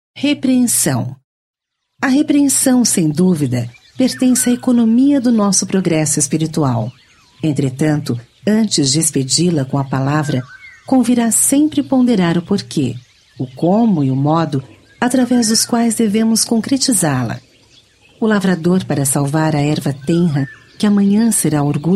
Repreensão. A repreensão, sem dúvida, pertence à economia do nosso progresso espiritual. Entretanto, antes de expedi-la com a palavra, convirá sempre ponderar o porquê, o como e o modo através dos quais devemos concretizá-la. O lavrador, para salvar a erva tenra, que amanhã será orgulho